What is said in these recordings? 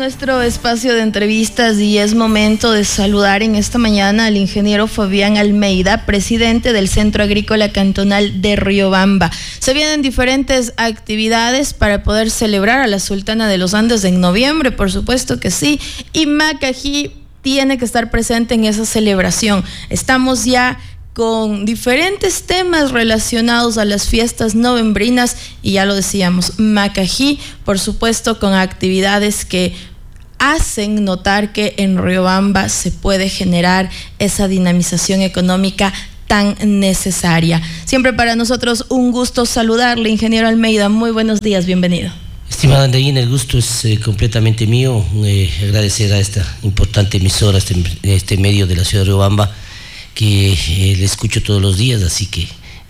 nuestro espacio de entrevistas y es momento de saludar en esta mañana al ingeniero Fabián Almeida, presidente del Centro Agrícola Cantonal de Riobamba. Se vienen diferentes actividades para poder celebrar a la Sultana de los Andes en noviembre, por supuesto que sí, y Macají tiene que estar presente en esa celebración. Estamos ya con diferentes temas relacionados a las fiestas novembrinas y ya lo decíamos, Macají, por supuesto, con actividades que hacen notar que en Riobamba se puede generar esa dinamización económica tan necesaria. Siempre para nosotros un gusto saludarle, ingeniero Almeida. Muy buenos días, bienvenido. Estimada Andreina, el gusto es completamente mío. Agradecer a esta importante emisora, este medio de la ciudad de Riobamba, que le escucho todos los días, así que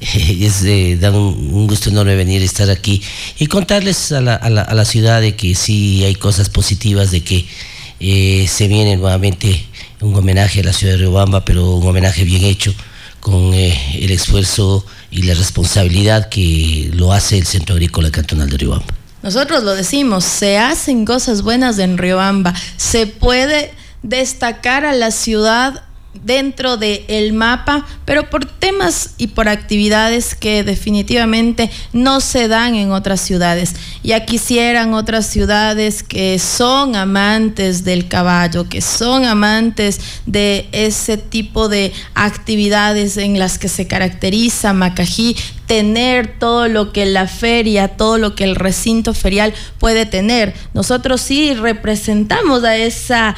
da un gusto enorme venir a estar aquí y contarles a la ciudad de que sí hay cosas positivas, de que se viene nuevamente un homenaje a la ciudad de Riobamba, pero un homenaje bien hecho, con el esfuerzo y la responsabilidad que lo hace el Centro Agrícola Cantonal de Riobamba. Nosotros lo decimos, se hacen cosas buenas en Riobamba, se puede destacar a la ciudad dentro del mapa, pero por temas y por actividades que definitivamente no se dan en otras ciudades. Ya quisieran otras ciudades que son amantes del caballo, que son amantes de ese tipo de actividades en las que se caracteriza Macají, tener todo lo que la feria, todo lo que el recinto ferial puede tener. Nosotros sí representamos a esa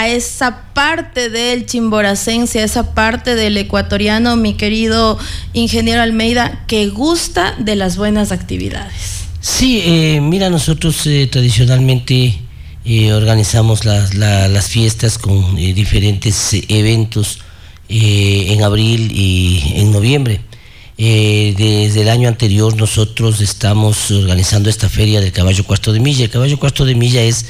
parte del chimboracense, a esa parte del ecuatoriano, mi querido ingeniero Almeida, que gusta de las buenas actividades. Sí, mira, nosotros tradicionalmente organizamos las fiestas con diferentes eventos en abril y en noviembre. Desde el año anterior nosotros estamos organizando esta feria del caballo cuarto de milla. El caballo cuarto de milla es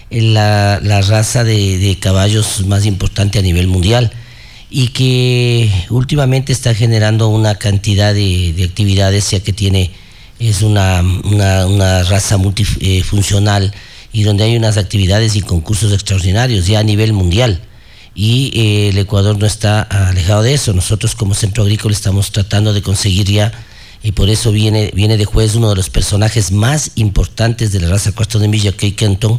la raza de caballos más importante a nivel mundial y que últimamente está generando una cantidad de actividades, ya que es una raza multifuncional y donde hay unas actividades y concursos extraordinarios ya a nivel mundial. Y el Ecuador no está alejado de eso. Nosotros como Centro Agrícola estamos tratando de conseguir ya, y por eso viene de juez uno de los personajes más importantes de la raza cuarto de milla, Key Kenton,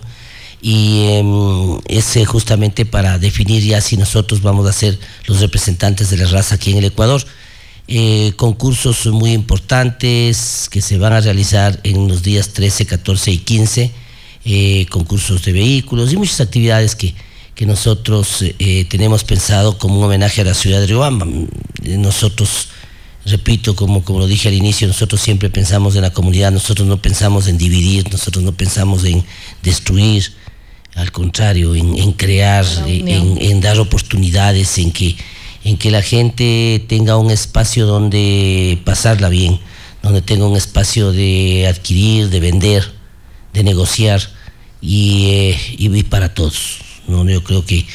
y es justamente para definir ya si nosotros vamos a ser los representantes de la raza aquí en el Ecuador. Concursos muy importantes que se van a realizar en los días 13, 14 y 15, concursos de vehículos y muchas actividades que nosotros tenemos pensado como un homenaje a la ciudad de Riobamba. Nosotros, repito, como lo dije al inicio, nosotros siempre pensamos en la comunidad, nosotros no pensamos en dividir, nosotros no pensamos en destruir, al contrario, en crear, en dar oportunidades, en que la gente tenga un espacio donde pasarla bien, donde tenga un espacio de adquirir, de vender, de negociar y para todos. No, yo creo que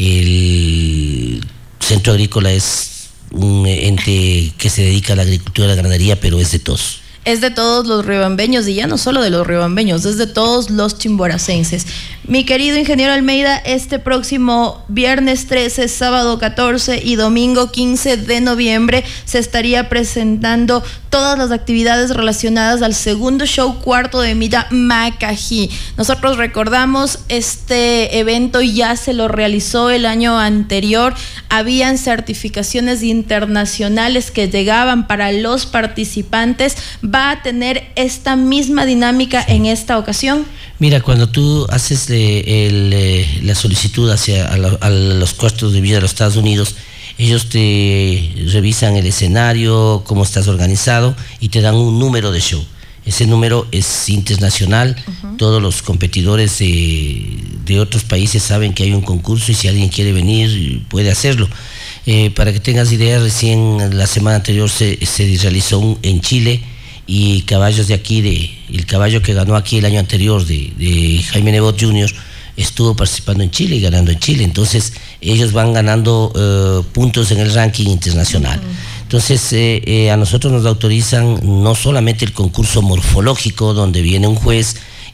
el Centro Agrícola es un ente que se dedica a la agricultura y a la ganadería, pero es de todos. Es de todos los riobambeños y ya no solo de los riobambeños, es de todos los chimboracenses. Mi querido ingeniero Almeida, este próximo viernes 13, sábado 14 y domingo 15 de noviembre se estaría presentando todas las actividades relacionadas al segundo show cuarto de milla Macají. Nosotros recordamos este evento, ya se lo realizó el año anterior, habían certificaciones internacionales que llegaban para los participantes. ¿Va a tener esta misma dinámica en esta ocasión? Mira, cuando tú haces la solicitud a los cuartos de milla de los Estados Unidos, ellos te revisan el escenario, cómo estás organizado y te dan un número de show. Ese número es internacional. Todos los competidores de otros países saben que hay un concurso y si alguien quiere venir puede hacerlo. Para que tengas idea, recién la semana anterior se realizó en Chile, y caballos de aquí, el caballo que ganó aquí el año anterior de Jaime Nebot Jr. estuvo participando en Chile y ganando en Chile. Entonces ellos van ganando puntos en el ranking internacional. Entonces a nosotros nos autorizan no solamente el concurso morfológico, donde viene un juez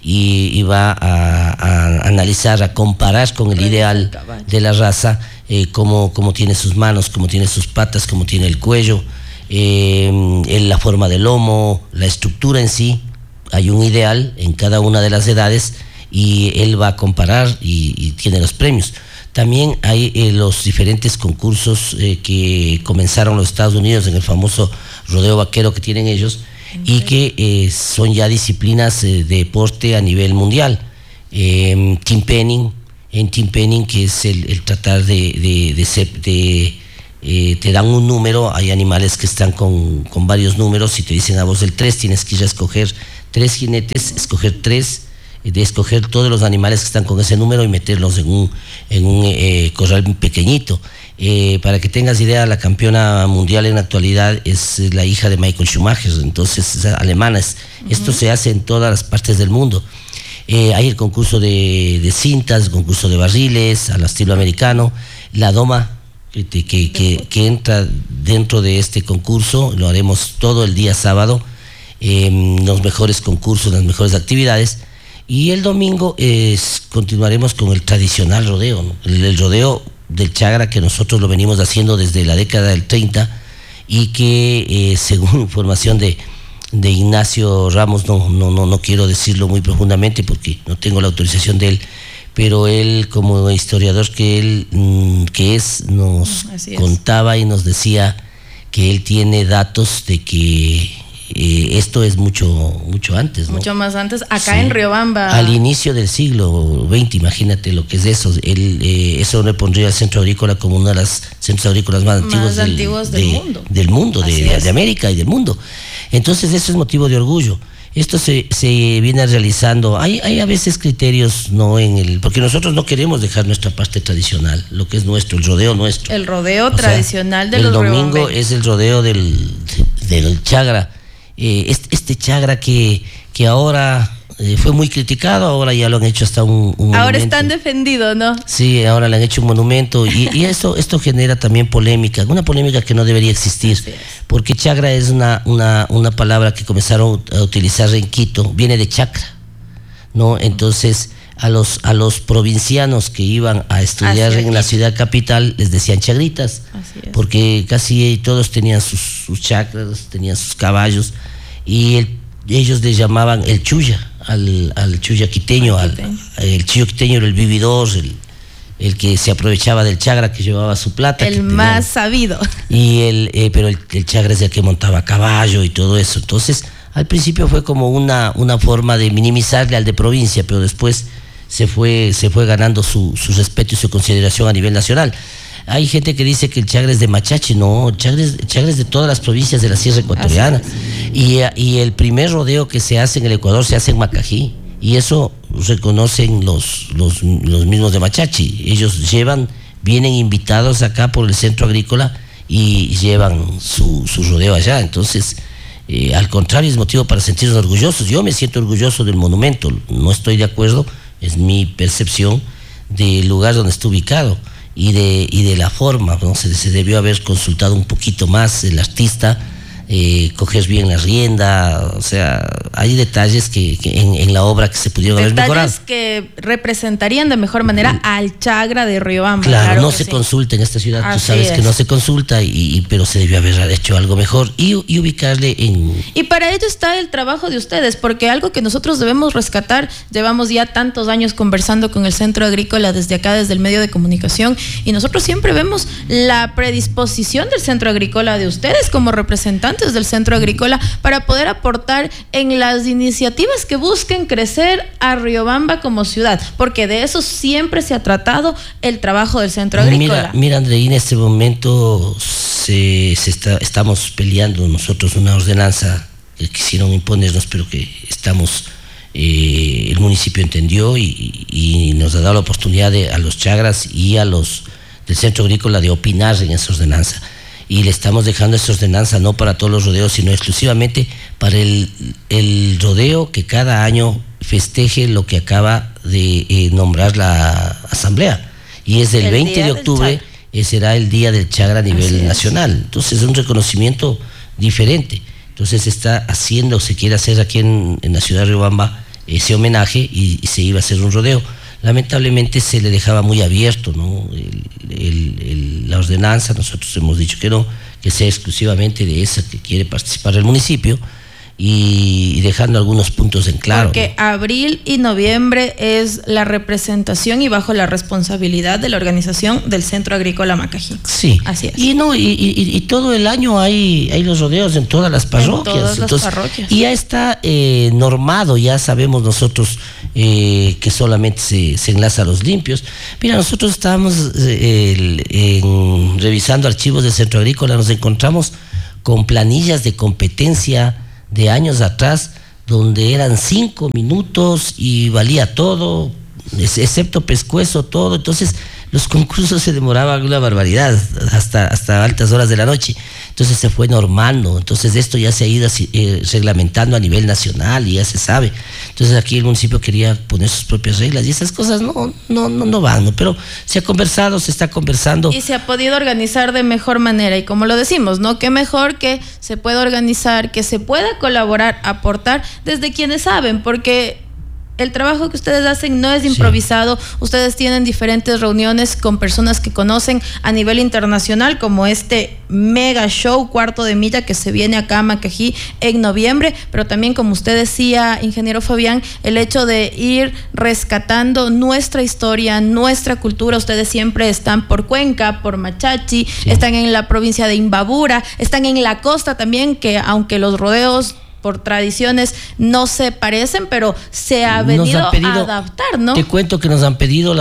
y va a analizar, a comparar con el ideal de la raza, cómo tiene sus manos, cómo tiene sus patas, cómo tiene el cuello, la forma del lomo, la estructura en sí. Hay un ideal en cada una de las edades y él va a comparar y tiene los premios. También hay los diferentes concursos que comenzaron los Estados Unidos en el famoso rodeo vaquero que tienen ellos, y que son ya disciplinas de deporte a nivel mundial. Team penning, que es el tratar te dan un número. Hay animales que están con varios números y te dicen a vos el 3, tienes que ir a escoger 3 jinetes, escoger todos los animales que están con ese número y meterlos en un corral pequeñito. Para que tengas idea, la campeona mundial en la actualidad es la hija de Michael Schumacher, entonces es alemana. Esto se hace en todas las partes del mundo. Hay el concurso de cintas, el concurso de barriles al estilo americano, la doma que entra dentro de este concurso. Lo haremos todo el día sábado, los mejores concursos, las mejores actividades. Y el domingo continuaremos con el tradicional rodeo, ¿no? El rodeo del Chagra, que nosotros lo venimos haciendo desde la década del 30 y que según información de Ignacio Ramos, no quiero decirlo muy profundamente porque no tengo la autorización de él, pero él, como historiador que nos contaba y nos decía que él tiene datos de que esto es mucho antes, ¿no? Mucho más antes, acá en Riobamba. Al inicio del siglo XX, imagínate lo que es eso. Eso le pondría al centro agrícola como uno de los centros agrícolas más antiguos del mundo, de América y del mundo. Entonces eso es motivo de orgullo. Esto se viene realizando. Hay a veces criterios, ¿no? Porque nosotros no queremos dejar nuestra parte tradicional, lo que es nuestro, el rodeo nuestro. El rodeo tradicional de los riobambeños. El domingo es el rodeo del Chagra. Este Chagra que ahora fue muy criticado, ahora ya lo han hecho hasta un monumento. Ahora están defendidos, ¿no? Sí, ahora le han hecho un monumento y esto genera también polémica, una polémica que no debería existir, porque Chagra es una palabra que comenzaron a utilizar en Quito, viene de chacra, ¿no? Entonces a los provincianos que iban a estudiar en la ciudad capital les decían chagritas, porque casi todos tenían sus chacras, tenían sus caballos, y ellos les llamaban el chuya al chuya quiteño, el chuyo quiteño era el vividor, el que se aprovechaba del Chagra, que llevaba su plata, el más sabido, y pero el Chagra es el que montaba a caballo y todo eso. Entonces al principio fue como una forma de minimizarle al de provincia, pero después se fue ganando su respeto y su consideración a nivel nacional. Hay gente que dice que el Chagra es de Machachi. No, Chagra es de todas las provincias de la Sierra Ecuatoriana. Y el primer rodeo que se hace en el Ecuador se hace en Macají, y eso reconocen los mismos de Machachi. Ellos vienen invitados acá por el centro agrícola y llevan su rodeo allá. Entonces, al contrario, es motivo para sentirnos orgullosos. Yo me siento orgulloso del monumento. No estoy de acuerdo, es mi percepción del lugar donde está ubicado y de la forma, ¿no? Se debió haber consultado un poquito más el artista, coger bien la rienda. O sea, hay detalles que en la obra que se pudieron haber mejorado. Detalles que representarían de mejor manera al Chagra de Riobamba. Claro, no se consulta en esta ciudad, tú sabes que no se consulta, pero se debió haber hecho algo mejor y ubicarle en... Y para ello está el trabajo de ustedes, porque algo que nosotros debemos rescatar, llevamos ya tantos años conversando con el Centro Agrícola desde acá, desde el medio de comunicación, y nosotros siempre vemos la predisposición del Centro Agrícola, de ustedes como representantes del Centro Agrícola, para poder aportar en las iniciativas que busquen crecer a Riobamba como ciudad, porque de eso siempre se ha tratado el trabajo del Centro Agrícola. Mira, Andreina, en este momento estamos peleando nosotros una ordenanza que quisieron imponernos, pero que el municipio entendió y nos ha dado la oportunidad a los Chagras y a los del Centro Agrícola de opinar en esa ordenanza. Y le estamos dejando esa ordenanza no para todos los rodeos, sino exclusivamente para el rodeo que cada año festeje lo que acaba de nombrar la Asamblea. Y es el 20 de octubre, será el Día del Chagra a nivel nacional. Entonces es un reconocimiento diferente. Entonces se quiere hacer aquí en la ciudad de Riobamba ese homenaje y se iba a hacer un rodeo. Lamentablemente se le dejaba muy abierto, ¿no? La ordenanza, nosotros hemos dicho que no, que sea exclusivamente de esa que quiere participar el municipio, y dejando algunos puntos en claro. Porque abril y noviembre es la representación y bajo la responsabilidad de la organización del Centro Agrícola Macajínco. Sí, así es. Y todo el año hay los rodeos en todas las parroquias. En todas las parroquias. Y ya está normado, ya sabemos nosotros que solamente se enlaza a los limpios. Mira, nosotros estábamos revisando archivos del Centro Agrícola, nos encontramos con planillas de competencia de años atrás, donde eran 5 minutos y valía todo, excepto pescuezo, todo. Entonces los concursos se demoraban una barbaridad, hasta altas horas de la noche. Entonces se fue normando. Entonces esto ya se ha ido reglamentando a nivel nacional y ya se sabe. Entonces aquí el municipio quería poner sus propias reglas y esas cosas no van, ¿no? Pero se ha conversado, se está conversando. Y se ha podido organizar de mejor manera. Y como lo decimos, ¿no? Qué mejor que se pueda organizar, que se pueda colaborar, aportar desde quienes saben, porque el trabajo que ustedes hacen no es improvisado. Sí. Ustedes tienen diferentes reuniones con personas que conocen a nivel internacional, como este mega show Cuarto de Milla que se viene acá a Macají en noviembre, pero también, como usted decía, ingeniero Fabián, el hecho de ir rescatando nuestra historia, nuestra cultura. Ustedes siempre están por Cuenca, por Machachi, sí, están en la provincia de Imbabura, están en la costa también, que aunque los rodeos por tradiciones no se parecen, pero se ha venido a adaptar, ¿no? Te cuento que nos han pedido,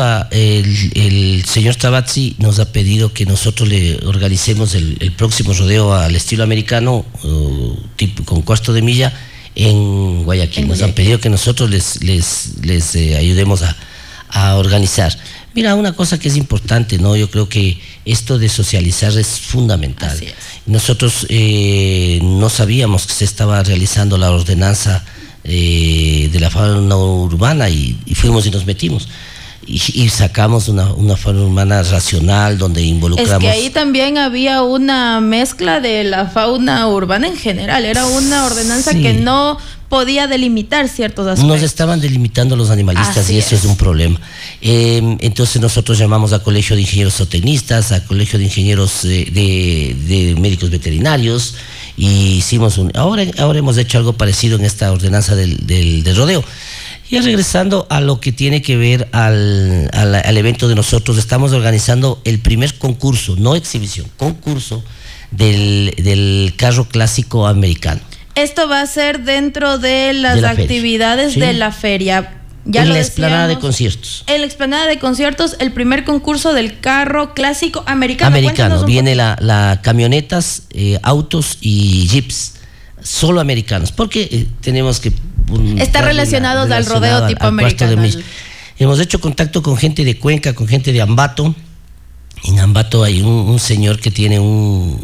el señor Tabazzi nos ha pedido que nosotros le organicemos el próximo rodeo al estilo americano, tipo con Cuarto de Milla, en Guayaquil. Nos han pedido que nosotros les ayudemos a organizar. Mira, una cosa que es importante, ¿no? Yo creo que esto de socializar es fundamental. Así es. Nosotros no sabíamos que se estaba realizando la ordenanza de la fauna urbana y fuimos y nos metimos. Y sacamos una fauna urbana racional donde involucramos... Es que ahí también había una mezcla de la fauna urbana en general. Era una ordenanza que no podía delimitar ciertos aspectos. Nos estaban delimitando los animalistas. Así y eso es un problema. Entonces nosotros llamamos a Colegio de Ingenieros Zootecnistas, a Colegio de Ingenieros de Médicos Veterinarios, y hicimos ahora hemos hecho algo parecido en esta ordenanza del rodeo. Y regresando a lo que tiene que ver al evento de nosotros, estamos organizando el primer concurso, no exhibición, concurso del carro clásico americano. Esto va a ser dentro de las actividades de la feria. Ya en la explanada de conciertos. En la explanada de conciertos, el primer concurso del carro clásico americano. Viene la camionetas, autos y jeeps, solo americanos, porque tenemos que... Está relacionado al rodeo tipo americano. Hemos hecho contacto con gente de Cuenca, con gente de Ambato. En Ambato hay un señor que tiene un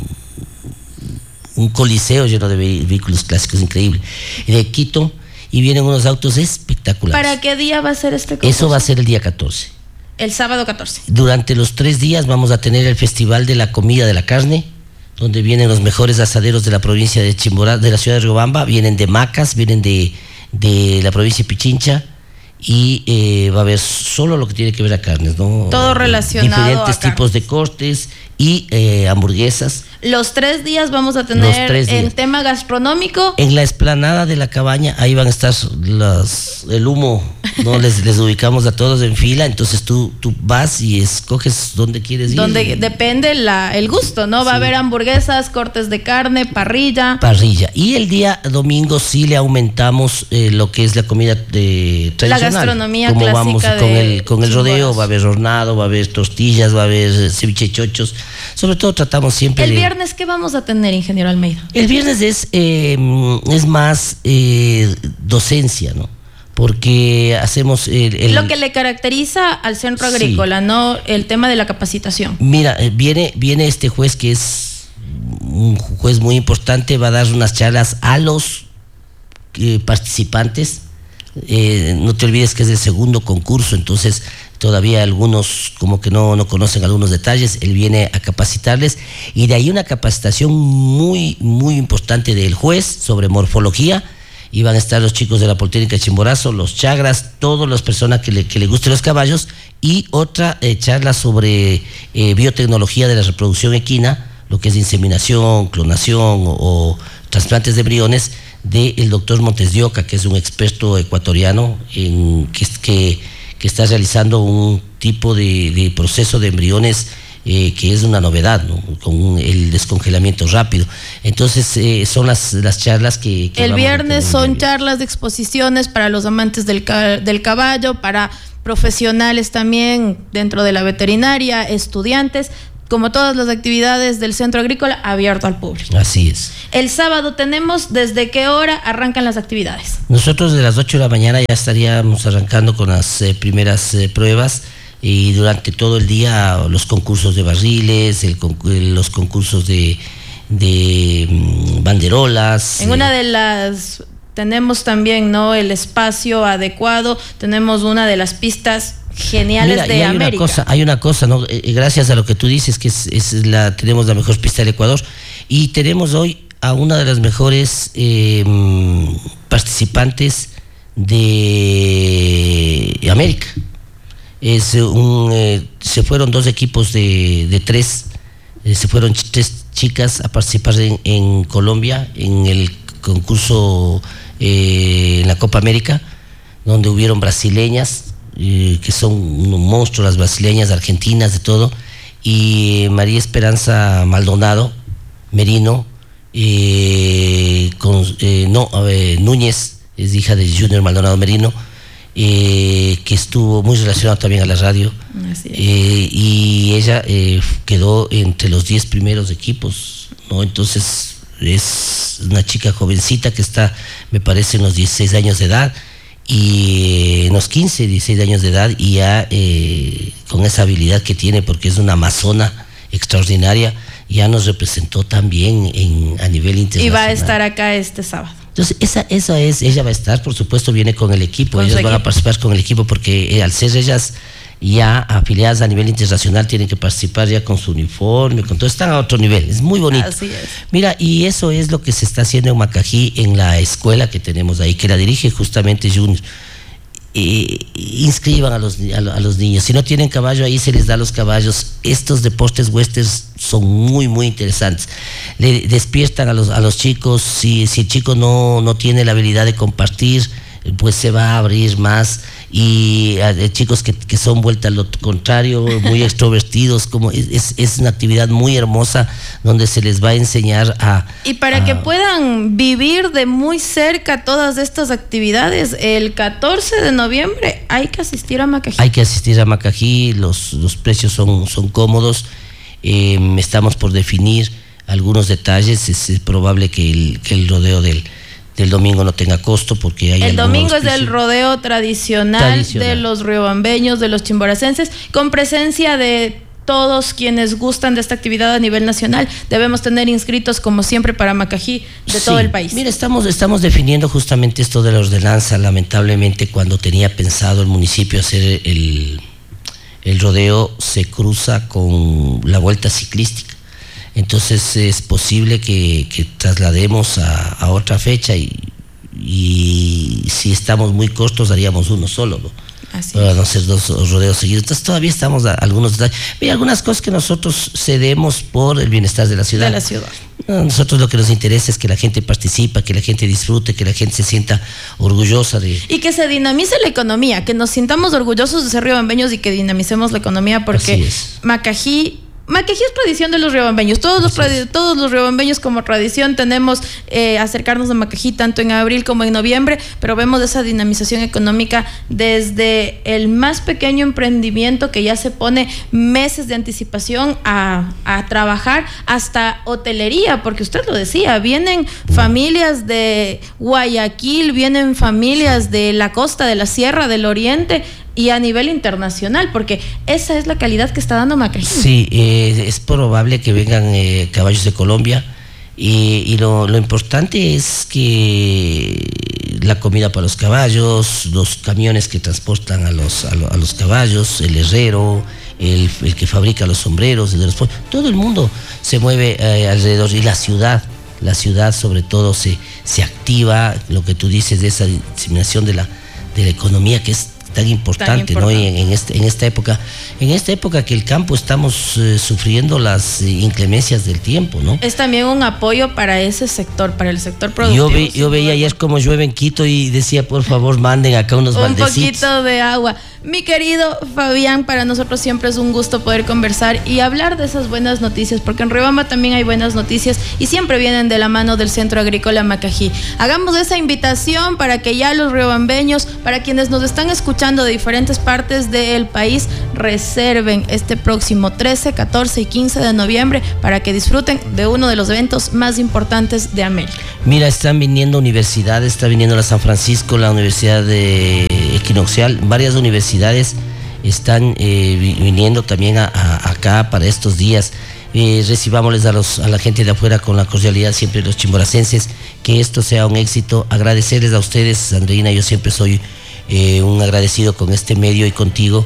coliseo lleno de vehículos clásicos increíble. De Quito, y vienen unos autos espectaculares. ¿Para qué día va a ser este concurso? Eso va a ser el día 14. El sábado 14. Durante los 3 días vamos a tener el Festival de la Comida de la Carne, donde vienen los mejores asaderos de la provincia de Chimborazo, de la ciudad de Riobamba, vienen de Macas, vienen de la provincia de Pichincha, y va a haber solo lo que tiene que ver a carnes, ¿no? Todo relacionado diferentes tipos de cortes y hamburguesas. Los 3 días vamos a tener el tema gastronómico. En la explanada de la cabaña, ahí van a estar el humo, ¿no? les ubicamos a todos en fila, entonces tú vas y escoges dónde quieres ir. Donde depende el gusto, ¿no? Va a haber hamburguesas, cortes de carne, parrilla. Y el día domingo sí le aumentamos lo que es la comida tradicional. La gastronomía como clásica vamos con el rodeo, va a haber hornado, va a haber tortillas, va a haber ceviche chochos. Sobre todo tratamos siempre ¿El viernes qué vamos a tener, ingeniero Almeida? El viernes es más docencia, ¿no? Porque hacemos... lo que le caracteriza al centro agrícola, ¿no? El tema de la capacitación. Mira, viene este juez que es un juez muy importante, va a dar unas charlas a los participantes. No te olvides que es el segundo concurso, entonces todavía algunos como que no conocen algunos detalles. Él viene a capacitarles, y de ahí una capacitación muy muy importante del juez sobre morfología, y van a estar los chicos de la Politécnica de Chimborazo, los chagras, todas las personas que le gusten los caballos, y otra charla sobre biotecnología de la reproducción equina, lo que es inseminación, clonación o trasplantes de embriones, del doctor Montes de Oca, que es un experto ecuatoriano que está realizando un tipo de proceso de embriones que es una novedad, ¿no? Con el descongelamiento rápido. Entonces son las charlas que el viernes son charlas de exposiciones para los amantes del caballo, para profesionales también dentro de la veterinaria, estudiantes, como todas las actividades del centro agrícola, abierto al público. Así es. El sábado tenemos, ¿desde qué hora arrancan las actividades? Nosotros de las 8 de la mañana ya estaríamos arrancando con las primeras pruebas, y durante todo el día los concursos de barriles, los concursos de banderolas. En una de las tenemos también, ¿no?, el espacio adecuado, tenemos una de las pistas geniales de América. Hay una cosa, ¿no? Gracias a lo que tú dices, que tenemos la mejor pista del Ecuador, y tenemos hoy a una de las mejores participantes de América. Se fueron 2 equipos de 3, se fueron 3 chicas a participar en Colombia en el concurso en la Copa América, donde hubieron brasileñas, que son un monstruo, las brasileñas, argentinas, de todo, y María Esperanza Maldonado Merino, Núñez, es hija de Junior Maldonado Merino, que estuvo muy relacionado también a la radio, y ella quedó entre los 10 primeros equipos, ¿no? Entonces es una chica jovencita que está, me parece, en los 16 años de edad, y en los 15, 16 años de edad, y ya con esa habilidad que tiene, porque es una amazona extraordinaria, ya nos representó también a nivel internacional. Y va a estar acá este sábado. Entonces, ella va a estar, por supuesto, viene con el equipo, ellas van a participar con el equipo, porque al ser ellas ya afiliadas a nivel internacional, tienen que participar ya con su uniforme, con todo, están a otro nivel, es muy bonito. Así es. Mira, y eso es lo que se está haciendo en Macají, en la escuela que tenemos ahí, que la dirige justamente Junior. Inscriban a los niños, si no tienen caballo, ahí se les da los caballos. Estos deportes westerns son muy muy interesantes, le despiertan a los chicos. Si el chico no tiene la habilidad de compartir, pues se va a abrir más, y chicos que son vuelta a lo contrario, muy extrovertidos, como es una actividad muy hermosa donde se les va a enseñar y para que puedan vivir de muy cerca todas estas actividades, el 14 de noviembre hay que asistir a Macají. Los precios son cómodos, estamos por definir algunos detalles. Es probable que el rodeo del domingo no tenga costo, porque hay el domingo es el rodeo tradicional de los riobambeños, de los chimboracenses, con presencia de todos quienes gustan de esta actividad a nivel nacional. Debemos tener inscritos, como siempre, para Macají de todo el país. Mira, estamos definiendo justamente esto de la ordenanza. Lamentablemente, cuando tenía pensado el municipio hacer el rodeo, se cruza con la vuelta ciclística. Entonces es posible que traslademos a otra fecha, y si estamos muy cortos haríamos uno solo, ¿no? Para no hacer 2 rodeos seguidos. Entonces todavía estamos a algunos detalles. Mira, algunas cosas que nosotros cedemos por el bienestar de la ciudad. Nosotros lo que nos interesa es que la gente participe, que la gente disfrute, que la gente se sienta orgullosa y que se dinamice la economía, que nos sintamos orgullosos de ser riobambeños y que dinamicemos la economía, porque Macají es tradición de los riobambeños. Todos los riobambeños, como tradición, tenemos acercarnos a Macají tanto en abril como en noviembre, pero vemos esa dinamización económica desde el más pequeño emprendimiento, que ya se pone meses de anticipación a trabajar, hasta hotelería, porque usted lo decía, vienen familias de Guayaquil, vienen familias de la costa, de la Sierra, del Oriente, y a nivel internacional, porque esa es la calidad que está dando Macají. Sí, es probable que vengan caballos de Colombia, y lo importante es que la comida para los caballos, los camiones que transportan a los caballos, el herrero, el que fabrica los sombreros, todo el mundo se mueve alrededor, y la ciudad la ciudad sobre todo se activa, lo que tú dices de esa diseminación de la economía, que es tan importante, ¿no? Y en esta época que el campo estamos sufriendo las inclemencias del tiempo, ¿no? Es también un apoyo para ese sector, para el sector productivo. Yo veía ayer cómo llueve en Quito y decía, por favor, manden acá unos baldecitos. Un poquito de agua. Mi querido Fabián, para nosotros siempre es un gusto poder conversar y hablar de esas buenas noticias, porque en Riobamba también hay buenas noticias y siempre vienen de la mano del Centro Agrícola Macají. Hagamos esa invitación para que ya los riobambeños, para quienes nos están escuchando de diferentes partes del país, reserven este próximo 13, 14 y 15 de noviembre para que disfruten de uno de los eventos más importantes de América. Mira, están viniendo universidades, está viniendo la San Francisco, la Universidad de Equinoccial, varias universidades están viniendo también acá para estos días. Recibámosles a la gente de afuera con la cordialidad siempre los chimboracenses, que esto sea un éxito. Agradecerles a ustedes, Andreina, yo siempre soy un agradecido con este medio y contigo.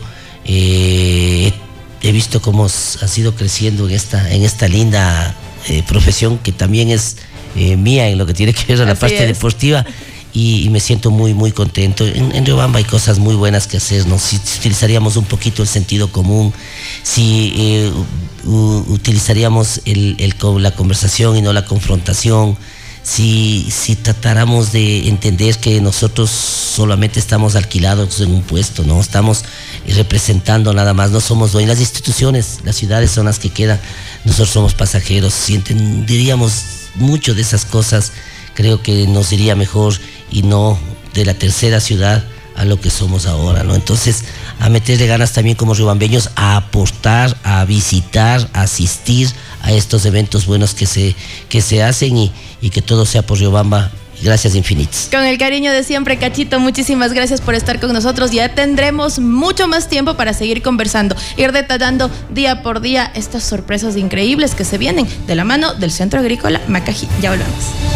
He visto cómo has ido creciendo en esta linda profesión que también es mía en lo que tiene que ver a la parte deportiva. Y me siento muy, muy contento. En Riobamba hay cosas muy buenas que hacer, ¿no? Si utilizaríamos un poquito el sentido común, si utilizaríamos la conversación y no la confrontación, si tratáramos de entender que nosotros solamente estamos alquilados en un puesto, no estamos representando nada más, no somos dueños. Las instituciones, las ciudades son las que quedan, nosotros somos pasajeros. Si entenderíamos mucho de esas cosas, creo que nos iría mejor y no de la tercera ciudad a lo que somos ahora, ¿no? Entonces, a meterle ganas también como riobambeños, a aportar, a visitar, a asistir a estos eventos buenos que se hacen y que todo sea por Riobamba. Gracias infinitas. Con el cariño de siempre, Cachito, muchísimas gracias por estar con nosotros. Ya tendremos mucho más tiempo para seguir conversando, ir detallando día por día estas sorpresas increíbles que se vienen de la mano del Centro Agrícola Macají. Ya volvemos.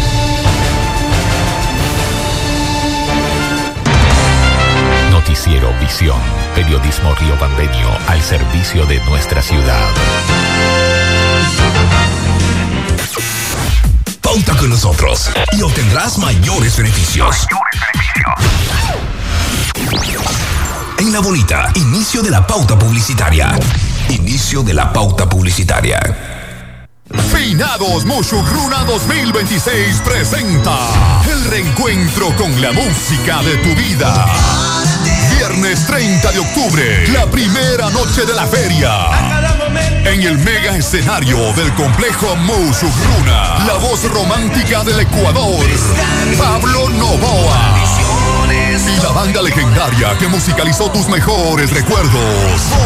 Noticiero Visión, periodismo riobambeño al servicio de nuestra ciudad. Pauta con nosotros y obtendrás mayores beneficios. En La Bonita, inicio de la pauta publicitaria. Inicio de la pauta publicitaria. Finados Muchugruna 2026 presenta el reencuentro con la música de tu vida. Viernes 30 de octubre, la primera noche de la feria. En el mega escenario del complejo Muchugruna, la voz romántica del Ecuador, Pablo Novoa. Y la banda legendaria que musicalizó tus mejores recuerdos.